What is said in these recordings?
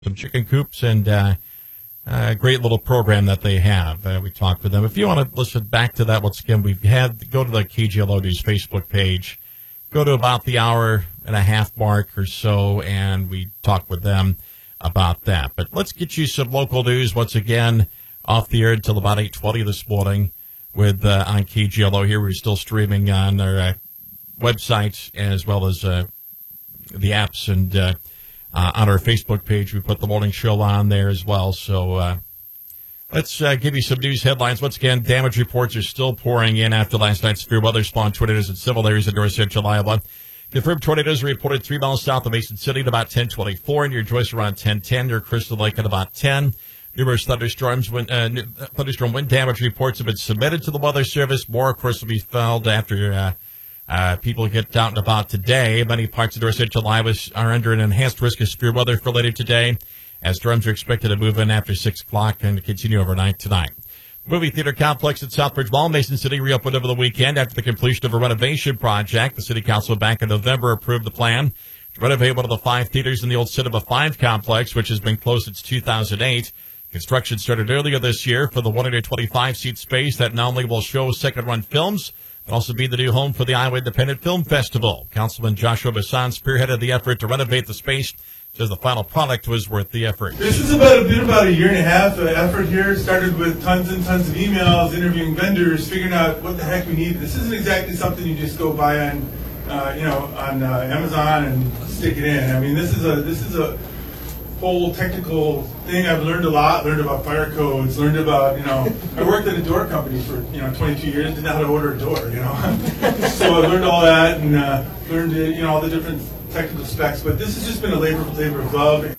some chicken coops and a great little program that they have. We talked with them. If you want to listen back to that, once again, go to the KGLO News Facebook page, go to about the hour and a half mark or so, and we talked with them about that. But let's get you some local news once again off the air until about 8:20 this morning with on KGLO here. We're still streaming on our website as well as the apps, and on our Facebook page, we put the morning show on there as well. So let's give you some news headlines. Once again, damage reports are still pouring in after last night's severe weather spawned tornadoes in several areas of north central Iowa. Confirmed tornadoes are reported 3 miles south of Mason City at about 10:24, near Joyce around 10:10, near Crystal Lake at about 10. Numerous thunderstorm wind damage reports have been submitted to the Weather Service. More, of course, will be filed after people get out and about today. Many parts of north central Iowa are under an enhanced risk of severe weather for later today, as storms are expected to move in after 6 o'clock and continue overnight tonight. The movie theater complex at Southbridge Mall, Mason City, reopened over the weekend after the completion of a renovation project. The city council back in November approved the plan to renovate one of the 5 theaters in the old Cinema 5 complex, which has been closed since 2008. Construction started earlier this year for the 125-seat space that not only will show second-run films, but also be the new home for the Iowa Independent Film Festival. Councilman Joshua Bassan spearheaded the effort to renovate the space, says the final product was worth the effort. This is about a year and a half effort here. Started with tons and tons of emails, interviewing vendors, figuring out what the heck we need. This isn't exactly something you just go buy on, on Amazon and stick it in. I mean, this is a whole technical thing. I've learned a lot. Learned about fire codes. Learned about I worked at a door company for 22 years. Didn't know how to order a door. So I learned all that and learned all the different technical specs, but this has just been a labor of love.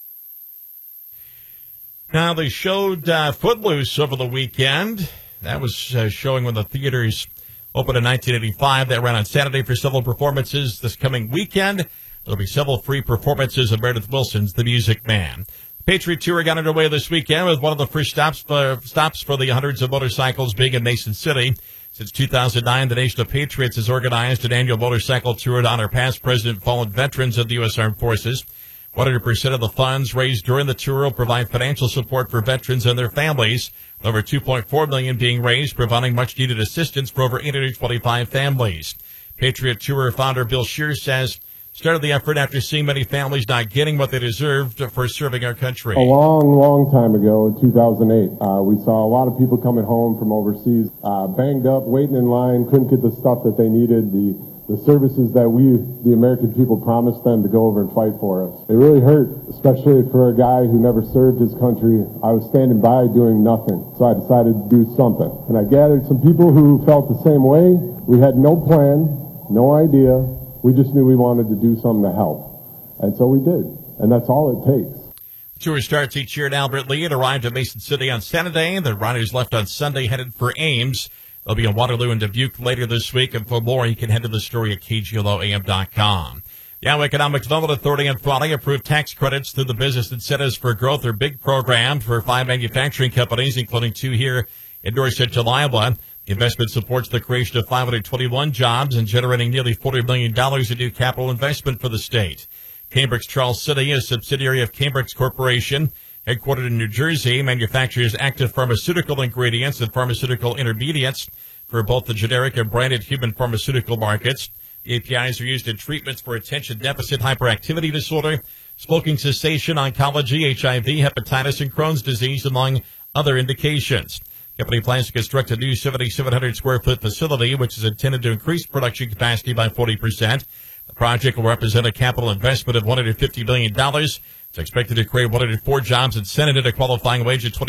Now, they showed Footloose over the weekend. That was showing when the theaters opened in 1985. That ran on Saturday for several performances. This coming weekend, there'll be several free performances of Meredith Wilson's The Music Man. The Patriot Tour got underway this weekend with one of the first stops for the hundreds of motorcycles being in Mason City. Since 2009, the Nation of Patriots has organized an annual motorcycle tour to honor past President and fallen veterans of the U.S. Armed Forces. 100% of the funds raised during the tour will provide financial support for veterans and their families. Over $2.4 million being raised, providing much-needed assistance for over 825 families. Patriot Tour founder Bill Scheer says, started the effort after seeing many families not getting what they deserved for serving our country. A long time ago, in 2008, we saw a lot of people coming home from overseas, banged up, waiting in line, couldn't get the stuff that they needed, the services that we, the American people, promised them to go over and fight for us. It really hurt, especially for a guy who never served his country. I was standing by doing nothing, so I decided to do something. And I gathered some people who felt the same way. We had no plan, no idea. We just knew we wanted to do something to help. And so we did. And that's all it takes. The tour starts each year in Albert Lea and arrived at Mason City on Saturday. The riders left on Sunday headed for Ames. They'll be in Waterloo and Dubuque later this week. And for more, you can head to the story at KGLOAM.com. The Iowa Economic Development Authority on Friday approved tax credits through the Business Incentives for Growth, or BIG program, for 5 manufacturing companies, including 2 here in north central Iowa. The investment supports the creation of 521 jobs and generating nearly $40 million in new capital investment for the state. Cambridge Charles City, a subsidiary of Cambridge Corporation, headquartered in New Jersey, manufactures active pharmaceutical ingredients and pharmaceutical intermediates for both the generic and branded human pharmaceutical markets. The APIs are used in treatments for attention deficit hyperactivity disorder, smoking cessation, oncology, HIV, hepatitis, and Crohn's disease, among other indications. The company plans to construct a new 7,700 square foot facility, which is intended to increase production capacity by 40%. The project will represent a capital investment of $150 million. It's expected to create 104 jobs and send it at a qualifying wage of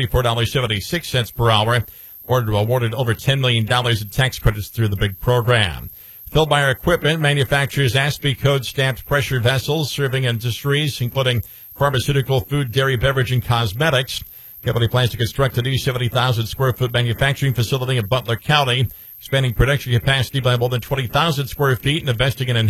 $24.76 per hour, or awarded over $10 million in tax credits through the BIG program. Philmeyer Equipment manufactures ASPE code stamped pressure vessels serving industries, including pharmaceutical, food, dairy, beverage, and cosmetics. The company plans to construct a new 70,000 square foot manufacturing facility in Butler County, expanding production capacity by more than 20,000 square feet and investing in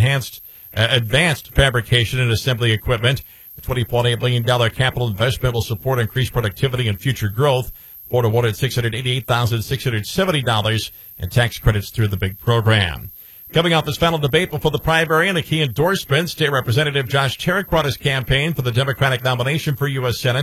advanced fabrication and assembly equipment. The $20.8 million capital investment will support increased productivity and future growth. Board awarded $688,670 in tax credits through the BIG program. Coming off his final debate before the primary and a key endorsement, State Representative Josh Tarek brought his campaign for the Democratic nomination for U.S. Senate